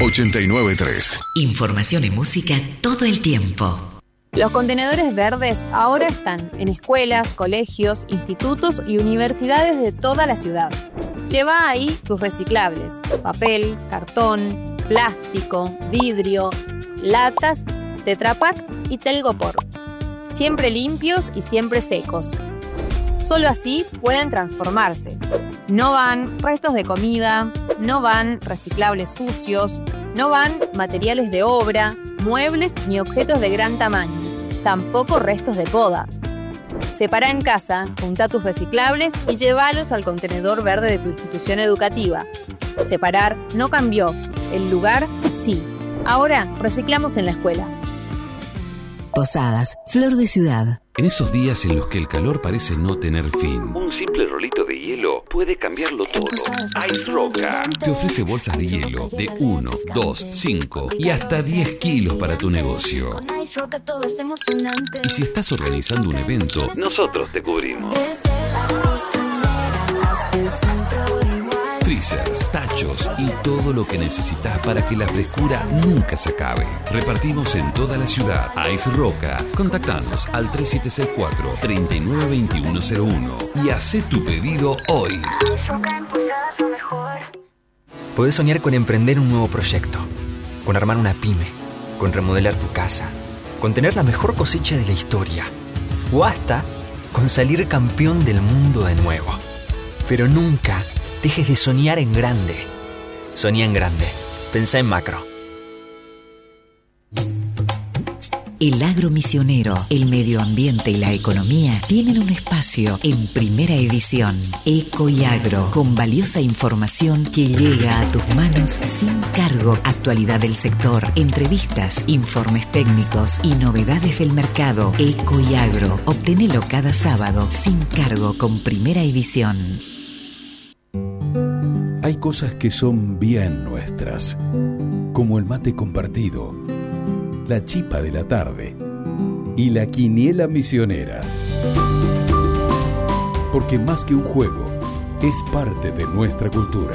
89.3. Información y música todo el tiempo. Los contenedores verdes ahora están en escuelas, colegios, institutos y universidades de toda la ciudad. Lleva ahí tus reciclables: papel, cartón, plástico, vidrio, latas, Tetra Pak y Telgopor. Siempre limpios y siempre secos. Solo así pueden transformarse. No van restos de comida, no van reciclables sucios, no van materiales de obra, muebles ni objetos de gran tamaño, tampoco restos de poda. Separa en casa, junta tus reciclables y llévalos al contenedor verde de tu institución educativa. Separar no cambió, el lugar sí. Ahora reciclamos en la escuela. Posadas, Flor de Ciudad. En esos días en los que el calor parece no tener fin, un simple rolito de hielo puede cambiarlo todo. Ice Roca te ofrece bolsas de hielo de 1, 2, 5 y hasta 10 kilos para tu negocio. Y si estás organizando un evento, nosotros te cubrimos. Freezers, tachos y todo lo que necesitas para que la frescura nunca se acabe. Repartimos en toda la ciudad. Ice Roca. Contactanos al 3764-392101 y hacé tu pedido hoy. Podés soñar con emprender un nuevo proyecto, con armar una pyme, con remodelar tu casa, con tener la mejor cosecha de la historia o hasta con salir campeón del mundo de nuevo. Pero nunca dejes de soñar en grande. Soñá en grande. Pensá en macro. El agro misionero, el medio ambiente y la economía tienen un espacio en Primera Edición. Eco y Agro, con valiosa información que llega a tus manos sin cargo. Actualidad del sector, entrevistas, informes técnicos y novedades del mercado. Eco y Agro, obtenelo cada sábado sin cargo con Primera Edición. Hay cosas que son bien nuestras, como el mate compartido, la chipa de la tarde y la quiniela misionera. Porque más que un juego, es parte de nuestra cultura.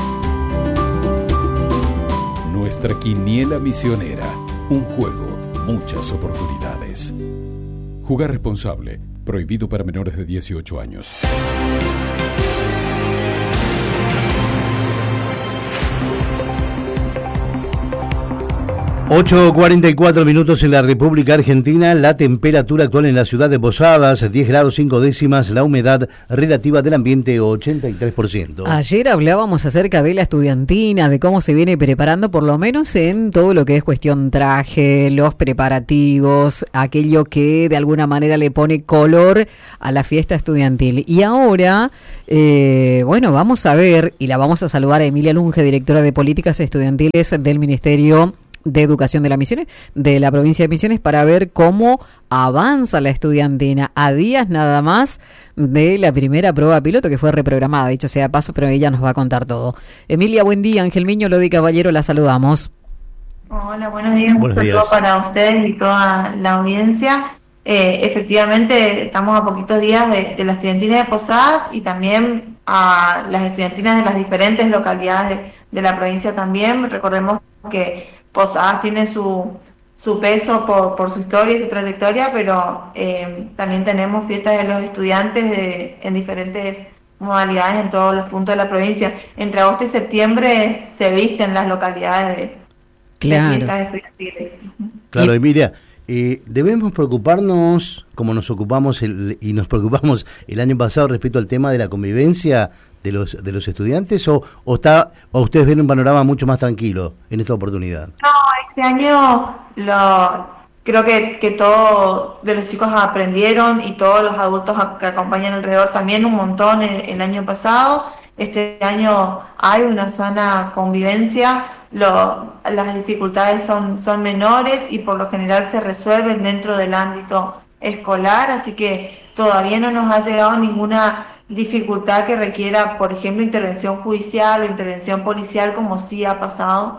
Nuestra quiniela misionera, un juego, muchas oportunidades. Jugar responsable, prohibido para menores de 18 años. 8:44 en la República Argentina. La temperatura actual en la ciudad de Posadas, 10 grados 5 décimas. La humedad relativa del ambiente, 83%. Ayer hablábamos acerca de la estudiantina, de cómo se viene preparando, por lo menos en todo lo que es cuestión traje, los preparativos, aquello que de alguna manera le pone color a la fiesta estudiantil. Y ahora, bueno, vamos a ver, y la vamos a saludar a Emilia Lunge, directora de Políticas Estudiantiles del Ministerio de Educación de la provincia de Misiones, para ver cómo avanza la estudiantina a días nada más de la primera prueba piloto, que fue reprogramada, dicho sea de paso, pero ella nos va a contar todo. Emilia, buen día. Ángel Miño, Lodi Caballero, la saludamos. Hola, buenos días. Un saludo para ustedes y toda la audiencia. Efectivamente, estamos a poquitos días de la estudiantina de Posadas y también a las estudiantinas de las diferentes localidades de la provincia también. Recordemos que Posadas tiene su peso por su historia y su trayectoria, pero también tenemos fiestas de los estudiantes en diferentes modalidades en todos los puntos de la provincia. Entre agosto y septiembre se visten las localidades de fiestas estudiantiles. Claro, Emilia, debemos preocuparnos como nos ocupamos nos preocupamos el año pasado respecto al tema de la convivencia de los estudiantes, o ustedes ven un panorama mucho más tranquilo en esta oportunidad. No, este año creo que todos de los chicos aprendieron y todos los adultos que acompañan alrededor también un montón el año pasado. Este año hay una sana convivencia, las dificultades son menores y por lo general se resuelven dentro del ámbito escolar, así que todavía no nos ha llegado ninguna dificultad que requiera, por ejemplo, intervención judicial o intervención policial, como sí ha pasado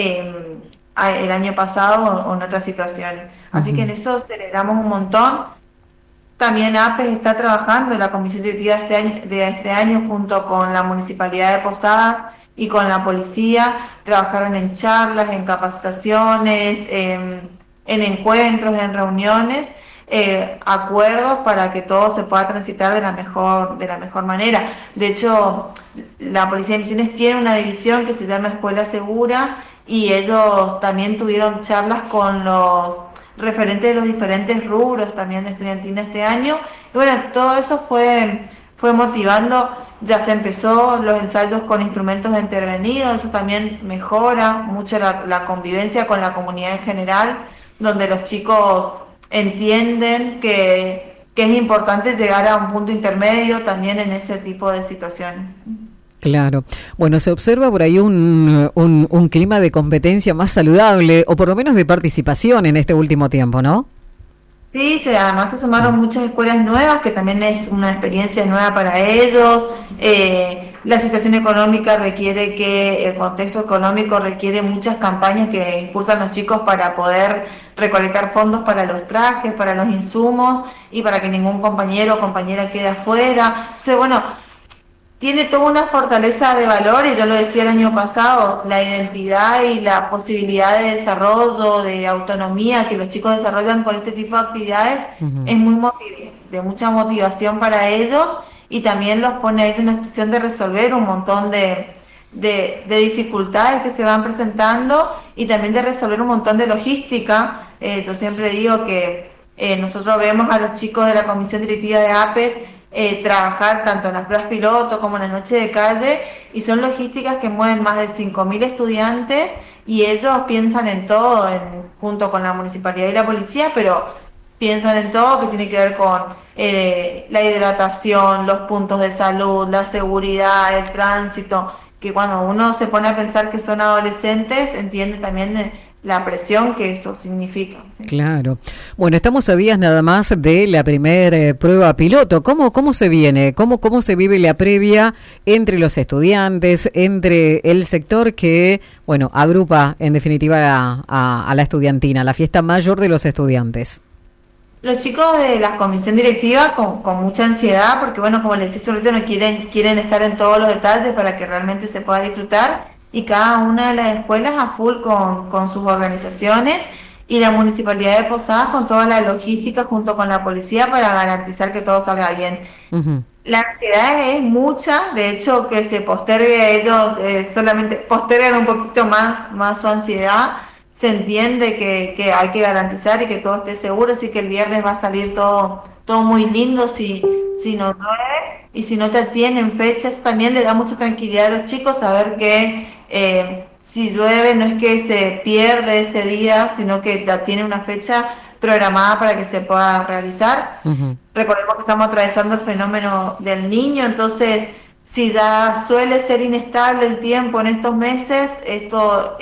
el año pasado o en otras situaciones. Así que en eso celebramos un montón. También APES está trabajando en la comisión directiva de este año junto con la Municipalidad de Posadas y con la policía, trabajaron en charlas, en capacitaciones, en encuentros, en reuniones, acuerdos para que todo se pueda transitar de la mejor manera. De hecho, la Policía de Misiones tiene una división que se llama Escuela Segura, y ellos también tuvieron charlas con los referentes de los diferentes rubros también de estudiantina este año. Y bueno, todo eso fue motivando. Ya se empezó los ensayos con instrumentos intervenidos, eso también mejora mucho la convivencia con la comunidad en general, donde los chicos entienden que es importante llegar a un punto intermedio también en ese tipo de situaciones. Claro. Bueno, se observa por ahí un clima de competencia más saludable, o por lo menos de participación en este último tiempo, ¿no? Sí, además se sumaron muchas escuelas nuevas, que también es una experiencia nueva para ellos. La situación económica el contexto económico requiere muchas campañas que impulsan los chicos para poder recolectar fondos para los trajes, para los insumos, y para que ningún compañero o compañera quede afuera. Entonces, bueno, tiene toda una fortaleza de valor, y yo lo decía el año pasado, la identidad y la posibilidad de desarrollo, de autonomía que los chicos desarrollan con este tipo de actividades, es de mucha motivación para ellos, y también los pone en una situación de resolver un montón de dificultades que se van presentando, y también de resolver un montón de logística. Yo siempre digo que nosotros vemos a los chicos de la Comisión Directiva de APES trabajar tanto en las pruebas piloto como en la noche de calle, y son logísticas que mueven más de 5.000 estudiantes, y ellos piensan en todo, junto con la municipalidad y la policía, pero piensan en todo que tiene que ver con la hidratación, los puntos de salud, la seguridad, el tránsito, que cuando uno se pone a pensar que son adolescentes, entiende también la presión que eso significa, ¿sí? Claro. Bueno, estamos a días nada más de la primer prueba piloto. ¿Cómo se viene? ¿Cómo se vive la previa entre los estudiantes, entre el sector que, bueno, agrupa en definitiva a la estudiantina, la fiesta mayor de los estudiantes? Los chicos de la comisión directiva con mucha ansiedad, porque bueno, como les decía ahorita, no quieren estar en todos los detalles para que realmente se pueda disfrutar, y cada una de las escuelas a full con sus organizaciones, y la municipalidad de Posadas con toda la logística junto con la policía para garantizar que todo salga bien. La ansiedad es mucha, de hecho que se postergue, ellos solamente postergan un poquito más su ansiedad. Se entiende que hay que garantizar y que todo esté seguro, así que el viernes va a salir todo muy lindo si no llueve, y si no tienen fechas, también le da mucha tranquilidad a los chicos saber que si llueve no es que se pierde ese día, sino que ya tiene una fecha programada para que se pueda realizar. Recordemos que estamos atravesando el fenómeno del Niño, entonces si ya suele ser inestable el tiempo en estos meses, esto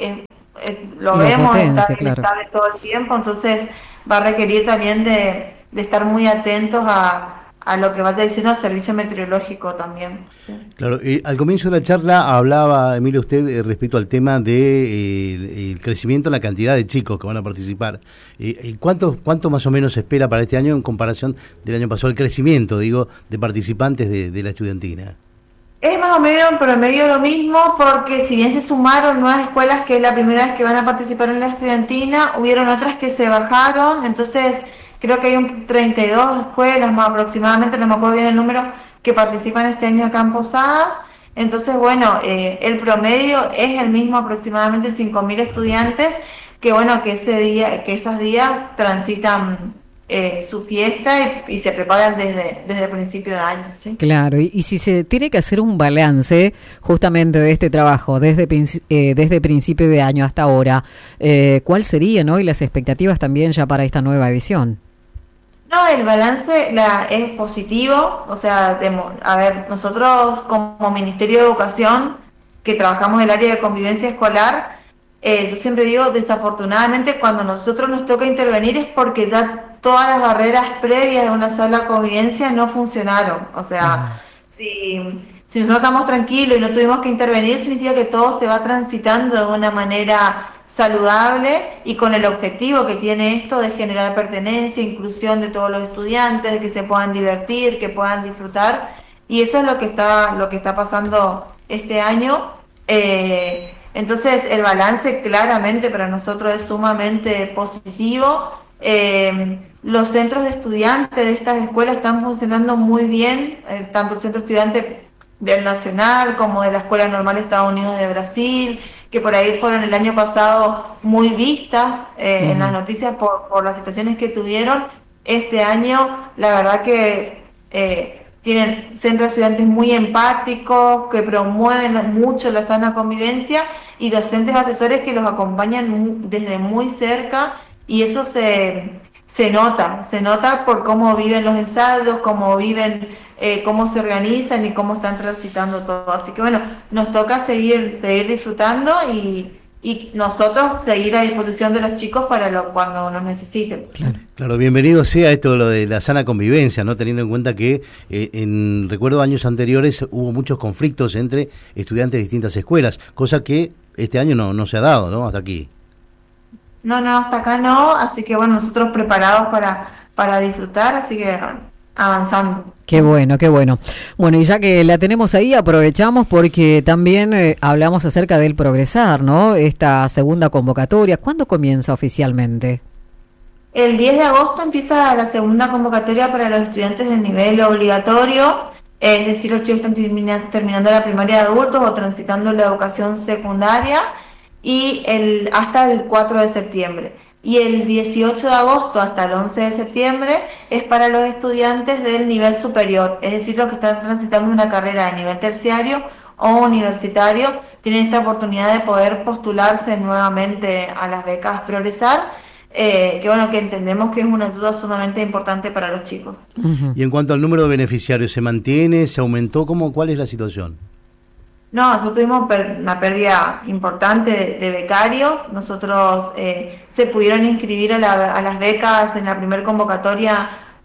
lo vemos, está inestable todo el tiempo, entonces va a requerir también de estar muy atentos a lo que vaya diciendo el servicio meteorológico también. Claro, al comienzo de la charla hablaba, Emilio, usted respecto al tema de el crecimiento en la cantidad de chicos que van a participar. ¿Cuánto más o menos se espera para este año en comparación del año pasado, el crecimiento, digo, de participantes de la estudiantina? Es más o menos en promedio lo mismo, porque si bien se sumaron nuevas escuelas, que es la primera vez que van a participar en la estudiantina, hubieron otras que se bajaron, entonces creo que hay 32 escuelas más aproximadamente, no me acuerdo bien el número, que participan este año acá en Posadas. Entonces, bueno, el promedio es el mismo, aproximadamente 5.000 estudiantes, que bueno, que esos días transitan su fiesta y se preparan desde el principio de año, ¿sí? Claro, y si se tiene que hacer un balance justamente de este trabajo desde principio de año hasta ahora, ¿cuál sería, no? Y las expectativas también ya para esta nueva edición. No, el balance es positivo, o sea, a ver, nosotros como Ministerio de Educación, que trabajamos en el área de convivencia escolar, yo siempre digo, desafortunadamente cuando nosotros nos toca intervenir es porque ya todas las barreras previas de una sola convivencia no funcionaron. O sea, si nosotros estamos tranquilos y no tuvimos que intervenir, significa que todo se va transitando de una manera saludable y con el objetivo que tiene esto de generar pertenencia, inclusión de todos los estudiantes, de que se puedan divertir, que puedan disfrutar, y eso es lo que está pasando este año. Entonces el balance claramente para nosotros es sumamente positivo. Los centros de estudiantes de estas escuelas están funcionando muy bien, tanto el centro estudiante del Nacional como de la Escuela Normal Estados Unidos de Brasil, que por ahí fueron el año pasado muy vistas en las noticias por las situaciones que tuvieron. Este año la verdad que tienen centros de estudiantes muy empáticos, que promueven mucho la sana convivencia, y docentes asesores que los acompañan desde muy cerca, y eso se nota por cómo viven los ensayos, cómo viven, cómo se organizan y cómo están transitando todo. Así que bueno, nos toca seguir disfrutando y nosotros seguir a disposición de los chicos para cuando nos necesiten. Claro, bienvenido sea esto lo de la sana convivencia, ¿no? Teniendo en cuenta que recuerdo años anteriores hubo muchos conflictos entre estudiantes de distintas escuelas, cosa que este año no se ha dado, ¿no? Hasta aquí. No, hasta acá no, así que bueno, nosotros preparados para disfrutar, así que avanzando. Qué bueno, qué bueno. Bueno, y ya que la tenemos ahí, aprovechamos porque también hablamos acerca del Progresar, ¿no? Esta segunda convocatoria, ¿cuándo comienza oficialmente? El 10 de agosto empieza la segunda convocatoria para los estudiantes de nivel obligatorio, es decir, los chicos están terminando la primaria de adultos o transitando la educación secundaria, y hasta el 4 de septiembre. Y el 18 de agosto hasta el 11 de septiembre es para los estudiantes del nivel superior, es decir, los que están transitando una carrera de nivel terciario o universitario, tienen esta oportunidad de poder postularse nuevamente a las becas Progresar, que bueno, que entendemos que es una ayuda sumamente importante para los chicos. Y en cuanto al número de beneficiarios, ¿se mantiene, se aumentó? ¿Cuál es la situación? No, nosotros tuvimos una pérdida importante de becarios. Nosotros se pudieron inscribir a las becas en la primera convocatoria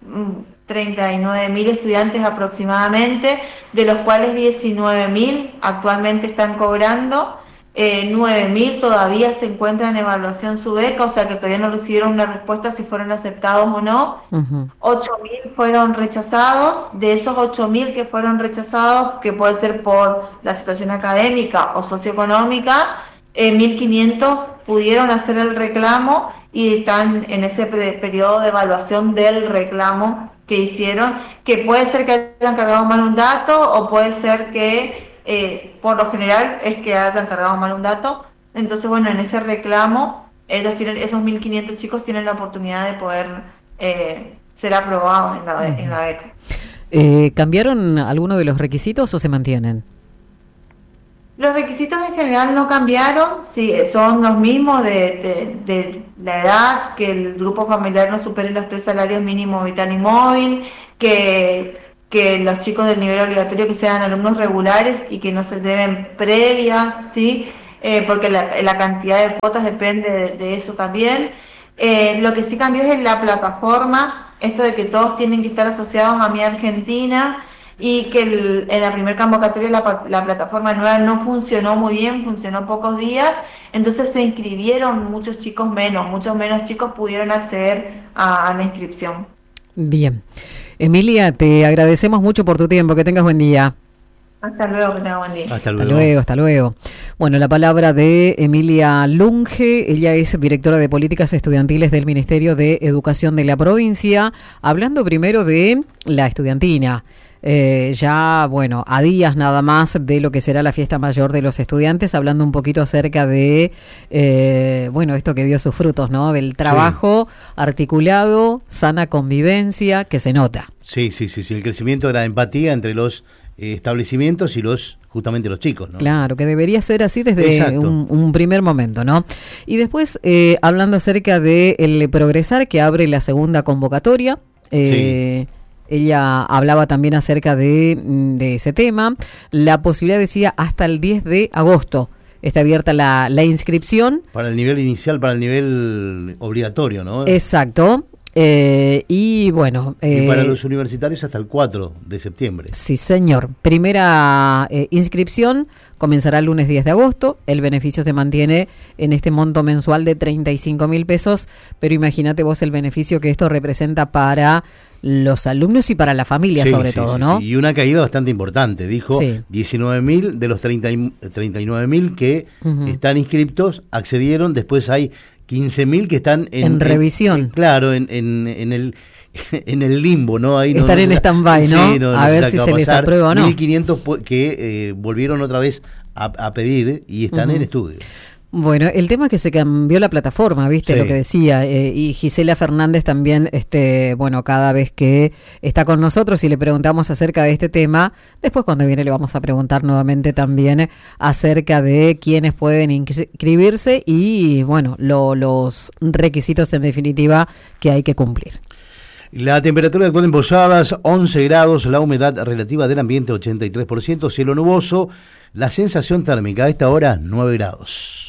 39.000 estudiantes aproximadamente, de los cuales 19.000 actualmente están cobrando, 9.000 todavía se encuentran en evaluación su beca, o sea que todavía no recibieron una respuesta si fueron aceptados o no. 8.000 fueron rechazados. De esos 8.000 que fueron rechazados, que puede ser por la situación académica o socioeconómica, 1.500 pudieron hacer el reclamo y están en ese periodo de evaluación del reclamo que hicieron, que puede ser que hayan cargado mal un dato o puede ser que por lo general es que hayan cargado mal un dato. Entonces bueno, en ese reclamo esos 1.500 chicos tienen la oportunidad de poder ser aprobados en la beca. ¿Cambiaron alguno de los requisitos o se mantienen? Los requisitos en general no cambiaron, sí, son los mismos de la edad, que el grupo familiar no supere los 3 salarios mínimos vital y móvil, que los chicos del nivel obligatorio que sean alumnos regulares y que no se lleven previas, ¿sí? Porque la cantidad de cuotas depende de eso también. Lo que sí cambió es en la plataforma, esto de que todos tienen que estar asociados a Mi Argentina, y que en la primera convocatoria la plataforma nueva no funcionó muy bien, funcionó pocos días, entonces se inscribieron muchos menos chicos pudieron acceder a la inscripción. Bien. Emilia, te agradecemos mucho por tu tiempo, que tengas buen día. Hasta luego, que tengas buen día. Hasta luego. Bueno, la palabra de Emilia Lunge, ella es directora de Políticas Estudiantiles del Ministerio de Educación de la provincia, hablando primero de la estudiantina. Ya, bueno, a días nada más de lo que será la fiesta mayor de los estudiantes, hablando un poquito acerca de, bueno, esto que dio sus frutos, ¿no? Del trabajo articulado, sana convivencia, que se nota. Sí, el crecimiento de la empatía entre los establecimientos y justamente los chicos, ¿no? Claro, que debería ser así desde un primer momento, ¿no? Y después, hablando acerca de el Progresar, que abre la segunda convocatoria, ella hablaba también acerca de ese tema. La posibilidad, decía, hasta el 10 de agosto está abierta la inscripción. Para el nivel inicial, para el nivel obligatorio, ¿no? Exacto. Y bueno... y para los universitarios hasta el 4 de septiembre. Sí, señor. Primera inscripción comenzará el lunes 10 de agosto. El beneficio se mantiene en este monto mensual de 35.000 pesos, pero imagínate vos el beneficio que esto representa para los alumnos y para la familia, sobre todo, ¿no? Sí. Y una caída bastante importante, dijo, 19.000 de los 39.000 que están inscriptos accedieron, después hay 15.000 que están en revisión. Claro, en el limbo, ¿no? Ahí están en stand-by, ¿no? Sí, a ver si se les aprueba o no. 1.500 que volvieron otra vez a pedir y están en estudio. Bueno, el tema es que se cambió la plataforma, ¿viste? Lo que decía, y Gisela Fernández también, bueno, cada vez que está con nosotros y le preguntamos acerca de este tema, después cuando viene le vamos a preguntar nuevamente también acerca de quiénes pueden inscribirse y, bueno, los requisitos en definitiva que hay que cumplir. La temperatura actual en Posadas, 11 grados, la humedad relativa del ambiente 83%, cielo nuboso, la sensación térmica a esta hora 9 grados.